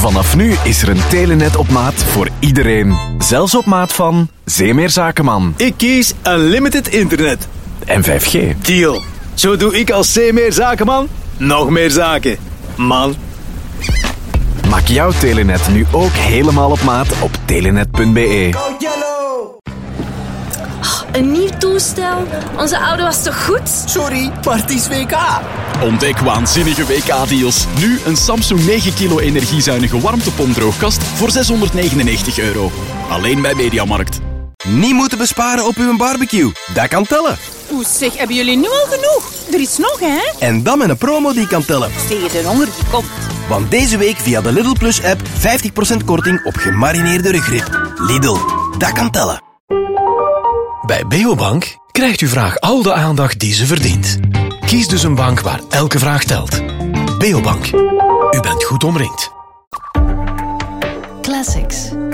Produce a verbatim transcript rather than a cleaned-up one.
Vanaf nu is er een Telenet op maat voor iedereen. Zelfs op maat van Zeemeer Zakenman. Ik kies Unlimited Internet. En vijf G. Deal. Zo doe ik als Zeemeer Zakenman nog meer zaken. Man. Maak jouw Telenet nu ook helemaal op maat op telenet punt be. Een nieuw toestel? Onze oude was toch goed? Sorry, maar het is W K. Ontdek waanzinnige W K-deals. Nu een Samsung negen kilo energiezuinige warmtepompdroogkast voor zeshonderdnegenennegentig euro. Alleen bij Mediamarkt. Niet moeten besparen op uw barbecue. Dat kan tellen. Oeh, zeg, hebben jullie nu al genoeg? Er is nog, hè? En dan met een promo die kan tellen. Tegen de honger die komt. Want deze week via de Lidl Plus app vijftig procent korting op gemarineerde rugrib. Lidl, dat kan tellen. Bij Beobank krijgt uw vraag al de aandacht die ze verdient. Kies dus een bank waar elke vraag telt. Beobank. U bent goed omringd. Classics.